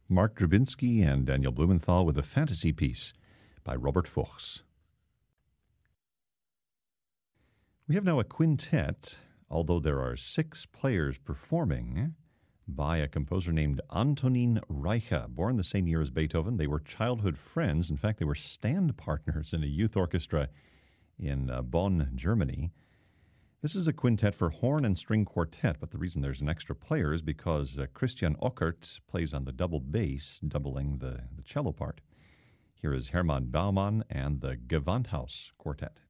Mark Drabinski and Daniel Blumenthal with a fantasy piece by Robert Fuchs. We have now a quintet, although there are 6 players performing, by a composer named Antonin Reicha. Born the same year as Beethoven, they were childhood friends. In fact, they were stand partners in a youth orchestra in Bonn, Germany. This is a quintet for horn and string quartet, but the reason there's an extra player is because Christian Ockert plays on the double bass, doubling the cello part. Here is Hermann Baumann and the Gewandhaus Quartet.